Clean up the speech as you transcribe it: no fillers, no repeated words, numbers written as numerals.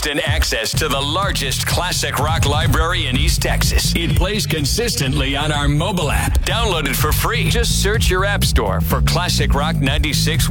instant access to the largest classic rock library in East Texas. It plays consistently on our mobile app. Download it for free. Just search your app store for Classic Rock 96.